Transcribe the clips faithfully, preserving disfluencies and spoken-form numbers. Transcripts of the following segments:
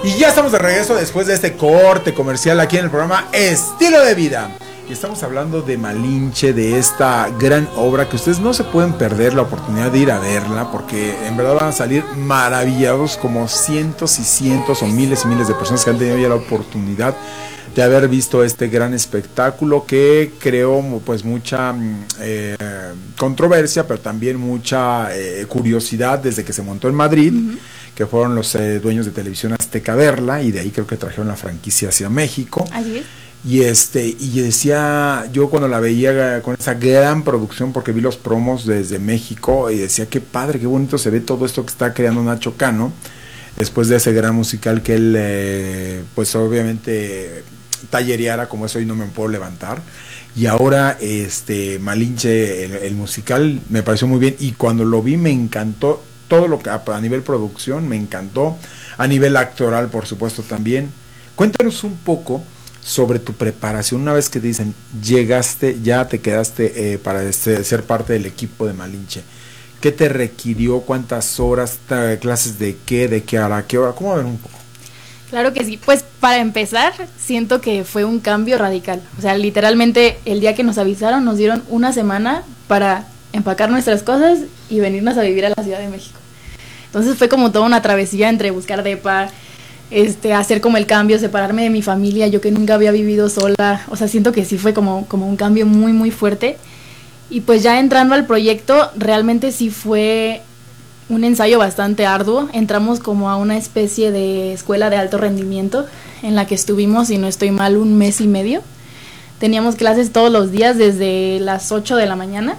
Y ya estamos de regreso después de este corte comercial aquí en el programa Estilo de Vida. Y estamos hablando de Malinche, de esta gran obra que ustedes no se pueden perder la oportunidad de ir a verla, porque en verdad van a salir maravillados, como cientos y cientos o miles y miles de personas que han tenido ya la oportunidad de haber visto este gran espectáculo que creó pues mucha eh, controversia, pero también mucha eh, curiosidad desde que se montó en Madrid. Uh-huh. Que fueron los eh, dueños de Televisión Azteca a verla, y de ahí creo que trajeron la franquicia hacia México. Así es. Y este, y decía, yo cuando la veía con esa gran producción, porque vi los promos desde México, y decía, qué padre, qué bonito se ve todo esto que está creando Nacho Cano, después de ese gran musical que él, eh, pues obviamente, tallereara como eso, y no me puedo levantar. Y ahora, este, Malinche, el, el musical, me pareció muy bien, y cuando lo vi me encantó. Todo lo que a, a nivel producción me encantó, a nivel actoral por supuesto también. Cuéntanos un poco sobre tu preparación una vez que te dicen, llegaste, ya te quedaste eh, para este, ser parte del equipo de Malinche. ¿Qué te requirió? ¿Cuántas horas? ¿Clases de qué? ¿De qué hora? ¿Qué hora? ¿Cómo? A ver un poco. Claro que sí, pues para empezar siento que fue un cambio radical. O sea, literalmente el día que nos avisaron nos dieron una semana para empacar nuestras cosas y venirnos a vivir a la Ciudad de México. Entonces fue como toda una travesía entre buscar depa, este, hacer como el cambio, separarme de mi familia, yo que nunca había vivido sola. O sea, siento que sí fue como, como un cambio muy, muy fuerte. Y pues ya entrando al proyecto, realmente sí fue un ensayo bastante arduo. Entramos como a una especie de escuela de alto rendimiento en la que estuvimos, si no estoy mal, un mes y medio. Teníamos clases todos los días desde las ocho de la mañana.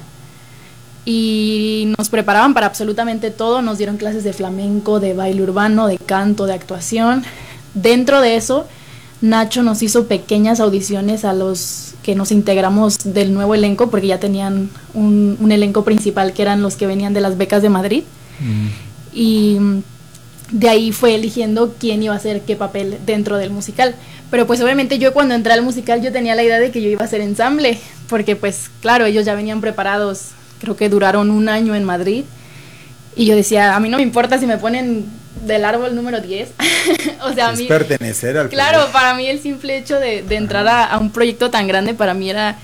Y nos preparaban para absolutamente todo, nos dieron clases de flamenco, de baile urbano, de canto, de actuación. Dentro de eso, Nacho nos hizo pequeñas audiciones a los que nos integramos del nuevo elenco, porque ya tenían un, un elenco principal que eran los que venían de las becas de Madrid. Mm. Y de ahí fue eligiendo quién iba a hacer qué papel dentro del musical. Pero pues obviamente yo cuando entré al musical yo tenía la idea de que yo iba a hacer ensamble, porque pues claro, ellos ya venían preparados. Creo que duraron un año en Madrid. Y yo decía, a mí no me importa si me ponen del árbol número diez. O sea, a mí... Es pertenecer al Claro, proyecto. Para mí el simple hecho de, de entrar a, a un proyecto tan grande, para mí era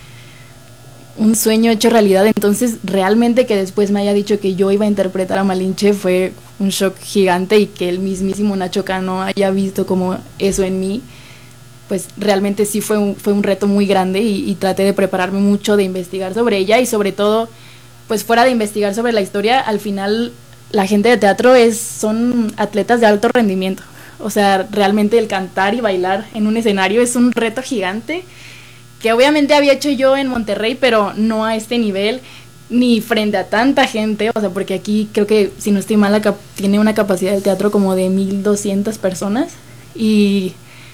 un sueño hecho realidad. Entonces, realmente que después me haya dicho que yo iba a interpretar a Malinche fue un shock gigante. Y que el mismísimo Nacho Cano haya visto como eso en mí, pues realmente sí fue un, fue un reto muy grande. Y, y traté de prepararme mucho, de investigar sobre ella y sobre todo... pues fuera de investigar sobre la historia, al final la gente de teatro es son atletas de alto rendimiento. O sea, realmente el cantar y bailar en un escenario es un reto gigante que obviamente había hecho yo en Monterrey, pero no a este nivel ni frente a tanta gente. O sea, porque aquí creo que, si no estoy mal, acá tiene una capacidad del teatro como de mil doscientas personas. Y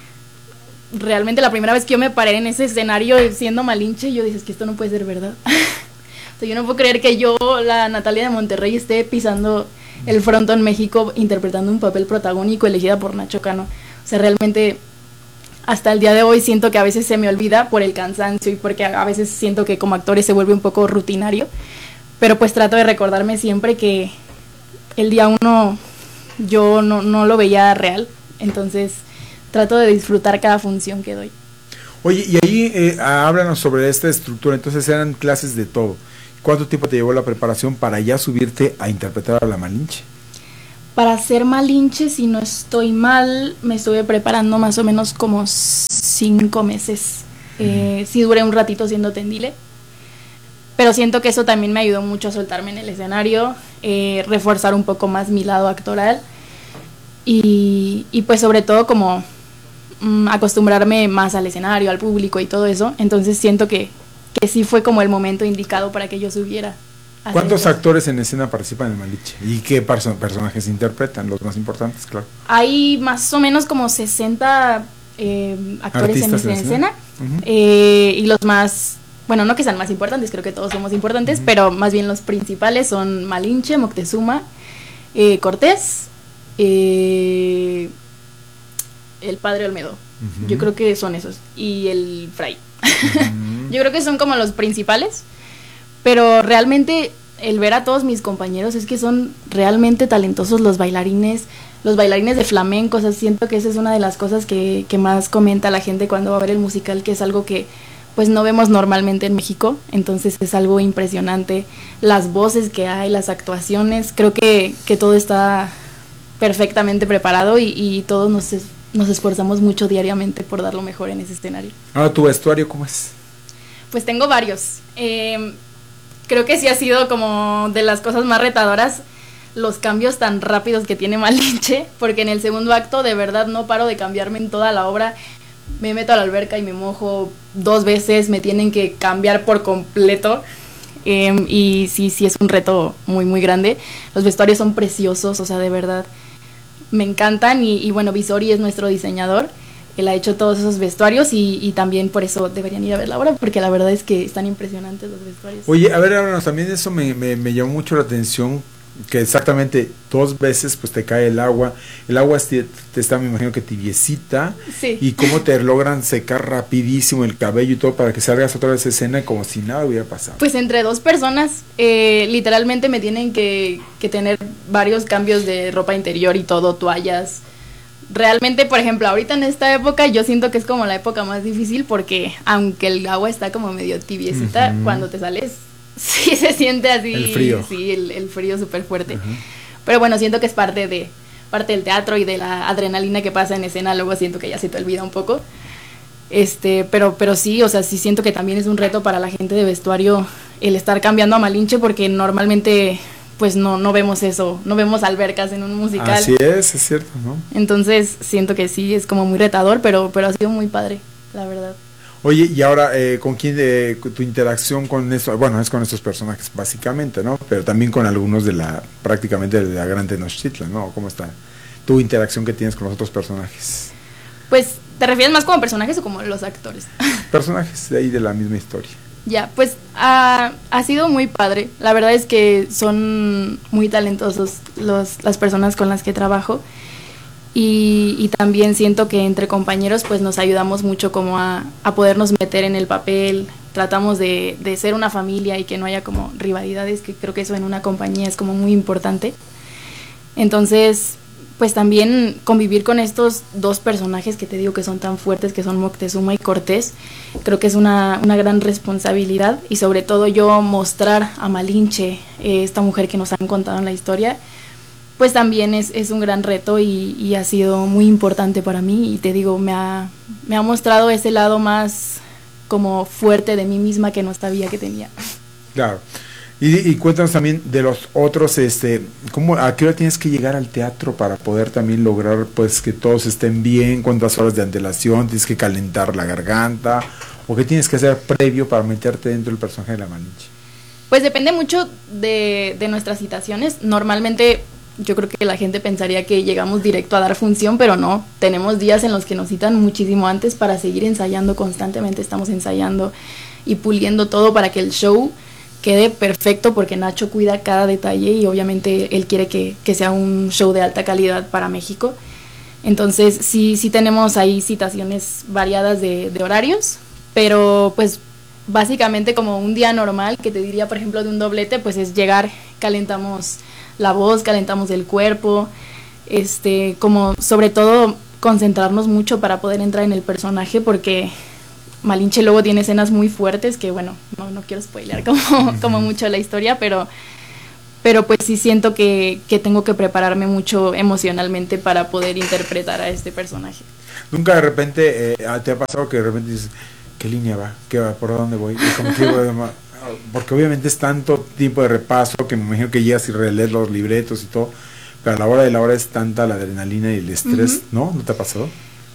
realmente la primera vez que yo me paré en ese escenario siendo Malinche, yo dije, es que esto no puede ser verdad. O sea, yo no puedo creer que yo, la Natalia de Monterrey, esté pisando el frontón en México interpretando un papel protagónico elegida por Nacho Cano. O sea, realmente hasta el día de hoy siento que a veces se me olvida por el cansancio y porque a veces siento que como actores se vuelve un poco rutinario. Pero pues trato de recordarme siempre que el día uno yo no, no lo veía real. Entonces trato de disfrutar cada función que doy. Oye, y ahí eh, háblanos sobre esta estructura. Entonces eran clases de todo. ¿Cuánto tiempo te llevó la preparación para ya subirte a interpretar a la Malinche? Para ser Malinche, si no estoy mal, me estuve preparando más o menos como cinco meses. Uh-huh. Eh, sí duré un ratito siendo Tendile, pero siento que eso también me ayudó mucho a soltarme en el escenario, eh, reforzar un poco más mi lado actoral y, y pues sobre todo como mm, acostumbrarme más al escenario, al público y todo eso. Entonces siento que que sí fue como el momento indicado para que yo subiera. ¿Cuántos eso. actores en escena participan en Malinche? ¿Y qué perso- personajes interpretan? Los más importantes, claro. Hay más o menos como sesenta eh, actores en, en escena, escena. Uh-huh. eh, y los más, bueno, no que sean más importantes, creo que todos somos importantes, uh-huh. pero más bien los principales son Malinche, Moctezuma, eh, Cortés, eh, el padre Olmedo. Uh-huh. Yo creo que son esos. Y el fray. Uh-huh. Yo creo que son como los principales, pero realmente el ver a todos mis compañeros es que son realmente talentosos los bailarines, los bailarines de flamenco. O sea, siento que esa es una de las cosas que, que más comenta la gente cuando va a ver el musical, que es algo que pues no vemos normalmente en México, entonces es algo impresionante. Las voces que hay, las actuaciones, creo que, que todo está perfectamente preparado y, y todos nos, es, nos esforzamos mucho diariamente por dar lo mejor en ese escenario. Ahora, ¿tu vestuario cómo es? Pues tengo varios. Eh, creo que sí ha sido como de las cosas más retadoras los cambios tan rápidos que tiene Malinche, porque en el segundo acto de verdad no paro de cambiarme en toda la obra. Me meto a la alberca y me mojo dos veces, me tienen que cambiar por completo. Eh, y sí, sí es un reto muy, muy grande. Los vestuarios son preciosos, o sea, de verdad me encantan. Y, y bueno, Visori es nuestro diseñador. Él ha hecho todos esos vestuarios y, y también por eso deberían ir a ver la obra, porque la verdad es que están impresionantes los vestuarios. Oye, a ver, háblanos, también eso me, me, me llamó mucho la atención, que exactamente dos veces pues te cae el agua, el agua te, te está, me imagino que tibiecita, sí. Y cómo te logran secar rapidísimo el cabello y todo para que salgas otra vez a escena como si nada hubiera pasado. Pues entre dos personas, eh, literalmente me tienen que, que tener varios cambios de ropa interior y todo, toallas. Realmente, por ejemplo, ahorita en esta época yo siento que es como la época más difícil porque aunque el agua está como medio tibiecita, uh-huh. cuando te sales sí se siente así, el frío, sí, el, el frío súper fuerte. Uh-huh. Pero bueno, siento que es parte de parte del teatro y de la adrenalina que pasa en escena. Luego siento que ya se te olvida un poco. Este, pero, pero sí, o sea, sí siento que también es un reto para la gente de vestuario el estar cambiando a Malinche, porque normalmente pues no, no vemos eso, no vemos albercas en un musical. Así es, es cierto, ¿no? Entonces siento que sí, es como muy retador, pero, pero ha sido muy padre, la verdad. Oye, y ahora, eh, ¿con quién eh, tu interacción con esto? Bueno, es con estos personajes básicamente, ¿no? Pero también con algunos de la, prácticamente de la Gran Tenochtitlan, ¿no? ¿Cómo está tu interacción que tienes con los otros personajes? Pues, ¿te refieres más como personajes o como los actores? Personajes de ahí de la misma historia. Ya, pues ha, ha sido muy padre. La verdad es que son muy talentosos los, las personas con las que trabajo. Y, y también siento que entre compañeros pues nos ayudamos mucho como a, a podernos meter en el papel. Tratamos de, de ser una familia y que no haya como rivalidades, que creo que eso en una compañía es como muy importante. Entonces, pues también convivir con estos dos personajes que te digo que son tan fuertes, que son Moctezuma y Cortés, creo que es una, una gran responsabilidad. Y sobre todo yo mostrar a Malinche, eh, esta mujer que nos han contado en la historia, pues también es, es un gran reto y, y ha sido muy importante para mí. Y te digo, me ha, me ha mostrado ese lado más como fuerte de mí misma que no sabía que tenía. Claro. Y, y cuéntanos también de los otros, este, ¿cómo, a qué hora tienes que llegar al teatro para poder también lograr pues que todos estén bien? ¿Cuántas horas de antelación? ¿Tienes que calentar la garganta? ¿O qué tienes que hacer previo para meterte dentro del personaje de la Malinche? Pues depende mucho de, de nuestras citaciones. Normalmente yo creo que la gente pensaría que llegamos directo a dar función, pero no. Tenemos días en los que nos citan muchísimo antes para seguir ensayando constantemente. Estamos ensayando y puliendo todo para que el show quede perfecto, porque Nacho cuida cada detalle y obviamente él quiere que, que sea un show de alta calidad para México. Entonces sí, sí tenemos ahí citaciones variadas de, de horarios, pero pues básicamente como un día normal, que te diría por ejemplo de un doblete, pues es llegar, calentamos la voz, calentamos el cuerpo, este, como sobre todo concentrarnos mucho para poder entrar en el personaje, porque Malinche luego tiene escenas muy fuertes que bueno, no, no quiero spoilear como, uh-huh. como mucho la historia, pero, pero pues sí siento que, que tengo que prepararme mucho emocionalmente para poder interpretar a este personaje. ¿Nunca de repente eh, te ha pasado que de repente dices, ¿qué línea va? ¿Qué va? ¿Por dónde voy? Y como que, porque obviamente es tanto tipo de repaso que me imagino que llegas y relees los libretos y todo, pero a la hora de la hora es tanta la adrenalina y el estrés, uh-huh. ¿no? ¿No te ha pasado?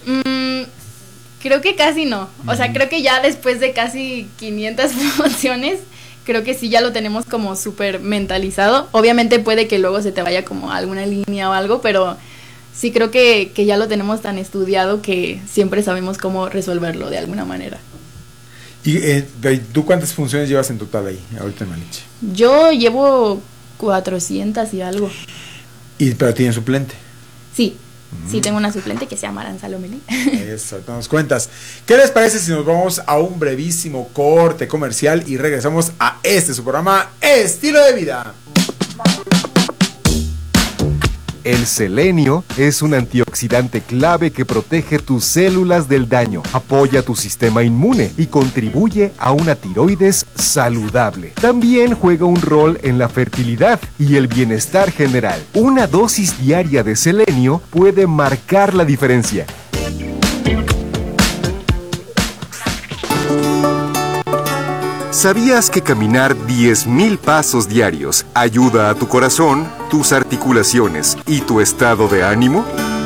Mm, creo que casi no, o uh-huh. sea, creo que ya después de casi quinientas funciones, creo que sí ya lo tenemos como súper mentalizado. Obviamente puede que luego se te vaya como alguna línea o algo, pero sí creo que, que ya lo tenemos tan estudiado que siempre sabemos cómo resolverlo de alguna manera. ¿Y eh, tú cuántas funciones llevas en total ahí, ahorita en Malinche? Yo llevo cuatrocientas y algo. ¿Y pero tienes suplente? Sí, mm. sí tengo una suplente que se llama Aranza Lomelí. Eso, nos cuentas. ¿Qué les parece si nos vamos a un brevísimo corte comercial y regresamos a este su programa Estilo de Vida? El selenio es un antioxidante clave que protege tus células del daño, apoya tu sistema inmune y contribuye a una tiroides saludable. También juega un rol en la fertilidad y el bienestar general. Una dosis diaria de selenio puede marcar la diferencia. ¿Sabías que caminar diez mil pasos diarios ayuda a tu corazón, tus articulaciones y tu estado de ánimo?